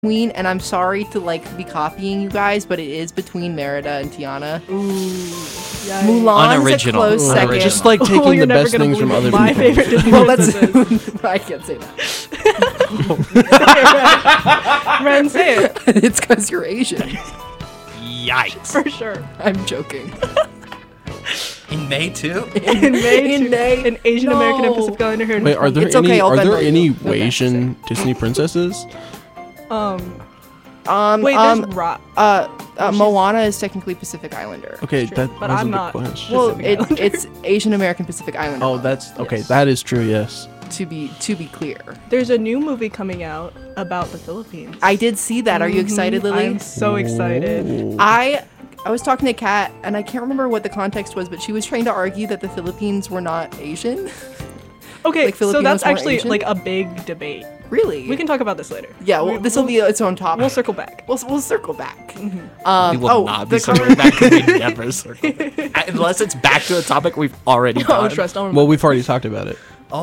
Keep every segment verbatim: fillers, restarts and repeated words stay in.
Queen, and I'm sorry to like be copying you guys, but it is between Merida and Tiana. Ooh, yeah. Mulan's Unoriginal. a close second. Unoriginal. Just like taking Oh, you're the never best gonna things from believe other what my people. favorite Disney Well, that's princess I can't say that. is. Ren, say it. It's because you're Asian. Yikes. For sure. I'm joking. In May too? In May, In too. May. An Asian American No. and Pacific Islander here. in Wait, are there It's any okay, I'll are there Venmo any you. Okay, Asian Disney princesses? Um, Um, wait, um, there's Ra- uh, uh, she's- Moana is technically Pacific Islander. Okay, True, that but was I'm a not. big question. Well, Pacific it, Islander. it's Asian American Pacific Islander. Oh, that's okay. Yes. That is true. Yes. to be to be clear. There's a new movie coming out about the Philippines. I did see that. Are you excited, Lily? I'm so excited. Ooh. I I was talking to Kat, and I can't remember what the context was, but she was trying to argue that the Philippines were not Asian. Okay, Like so Filipinos that's weren't actually Asian? like a big debate. Really? We can talk about this later. Yeah. Well, We- this will we'll- be its own topic. We'll circle back. We'll, we'll circle back. Mhm. Um, We will oh, not the be circling back because we never circle back. Unless it's back to a topic we've already Oh, done. trust. I'll Well, we've already talked about it.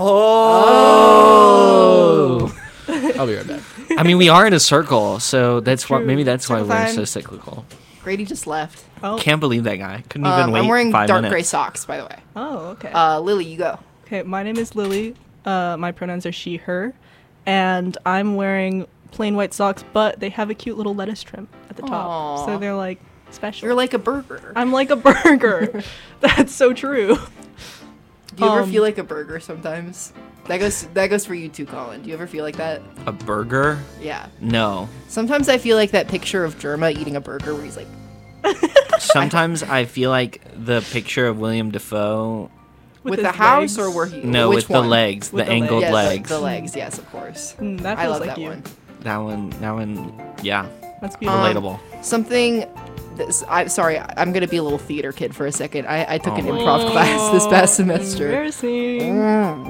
Oh. I'll be right back. I mean, we are in a circle, so that's why True. maybe that's why Circle we're time. so cyclical. Grady just left. Oh. Can't believe that guy. Couldn't Um, even wait I'm wearing five dark minutes. gray socks, by the way. Oh, okay. Uh, Lily, you go. Okay, my name is Lily. Uh, my pronouns are she, her, and I'm wearing plain white socks, but they have a cute little lettuce trim at the top, Aw. so they're like special. You're like a burger. I'm like a burger. That's so true. Do you ever um, feel like a burger sometimes? That goes that goes for you too, Colin. Do you ever feel like that? A burger? Yeah. No. Sometimes I feel like that picture of Jerma eating a burger where he's like, Sometimes I feel like the picture of William Dafoe. with, his the house legs. or where he? No, which with the one? legs, With the the angled Yes, legs. The, the legs, yes, of course. Mm, that I feels love like that you. one. That one, that one, yeah, That's beautiful. Um, relatable. Something. This, I'm sorry. I'm gonna be a little theater kid for a second. I, I took Oh an my improv class this past semester. Embarrassing.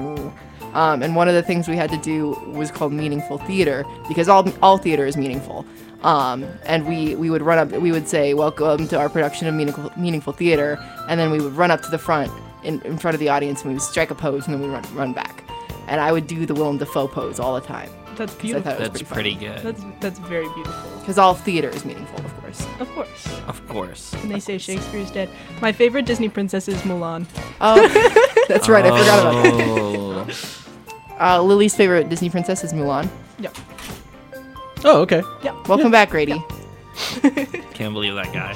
Um, and one of the things we had to do was called meaningful theater because all all theater is meaningful. Um, and we, we would run up, we would say, welcome to our production of meaningful meaningful theater, and then we would run up to the front in, in front of the audience and we would strike a pose and then we run run back. And I would do the Willem Dafoe pose all the time. That's 'cause I beautiful. thought it was That's pretty, pretty good. That's that's very beautiful. Because all theater is meaningful, of course. Of course. Of course. And they say Shakespeare's dead. My favorite Disney princess is Mulan. Oh, that's right. I forgot about that. that. Uh, Lily's favorite Disney princess is Mulan. Yep. Oh, okay. Welcome back, Grady. Can't believe that guy.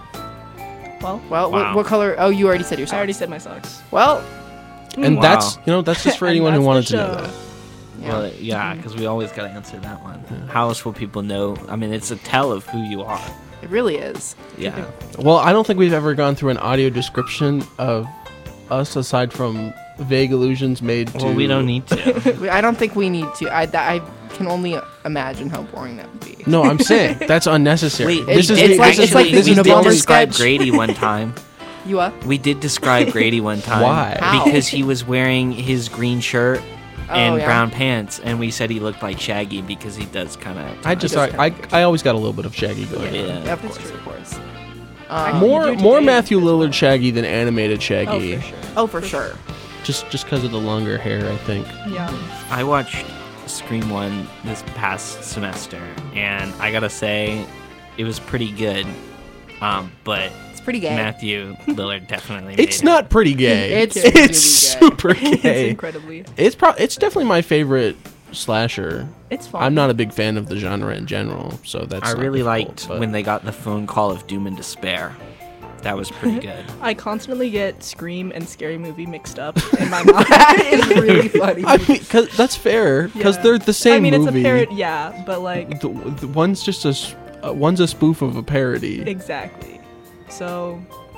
Well, Well, Wow. what, what color? Oh, you already said your I socks. already said my socks. Well, And Wow. that's you know that's just for And anyone who that's wanted the to know show. that. yeah. Well, yeah, because we always gotta answer that one. How else will people know? I mean, it's a tell of who you are. It really is. Yeah. Well, I don't think we've ever gone through an audio description of us aside from vague allusions made to. Well, we don't need to. We- I don't think we need to. I, that- I can only imagine how boring that would be. No, I'm saying that's unnecessary. Wait, This we is did the- like- actually, it's like this we did Unabomber describe sketch. Grady one time. You what? We did describe Grady one time. Why? How? Because he was wearing his green shirt and Oh, yeah. brown pants, and we said he looked like Shaggy because he does kind of. I just does I, I I always got a little bit of Shaggy going. Yeah. on. Yeah, of That's course, true. of course. I- Um, More You do more today Matthew as well. Lillard Shaggy than animated Oh, Shaggy. for sure. oh, for sure. Just just because of the longer hair, I think. Yeah. I watched Scream one this past semester, and I gotta say, it was pretty good. Um, but It's pretty gay. Matthew Lillard definitely. It's made not pretty gay. It's it's really gay. super It's gay. incredibly. It's pro- It's definitely my favorite slasher. It's fun. I'm not a big fan of the genre in general, so that's. I not really difficult, liked but- when they got the phone call of Doom and Despair. That was pretty good. I constantly get Scream and Scary Movie mixed up in my mind. That is really funny. I mean, cause that's fair, because Yeah. they're the same I mean, movie. it's a parody, yeah, but like The, the one's just a s- uh, one's a spoof of a parody. exactly. So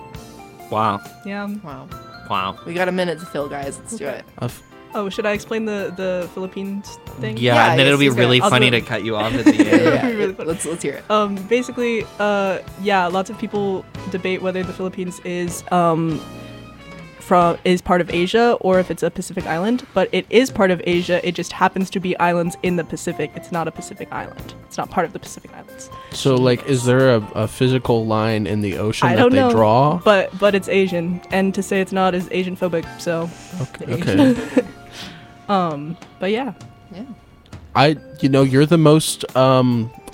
Wow. yeah. Wow. Wow. We got a minute to fill, guys. Let's do Okay. it. A f- Oh, should I explain the the Philippines thing? Yeah, Yeah, and then yes, it'll be he's got- really I'll funny do to it. cut you off at the end. Yeah, Really funny. let's let's hear it. Um, basically, uh, yeah, lots of people debate whether the Philippines is um, from is part of Asia or if it's a Pacific island. But it is part of Asia. It just happens to be islands in the Pacific. It's not a Pacific island. It's not part of the Pacific Islands. so, like, is there a, a physical line in the ocean I that don't they know, draw? but but it's Asian, and to say it's not is Asian phobic. So, Okay. okay. um, but yeah, Yeah. I, you know, you're the most um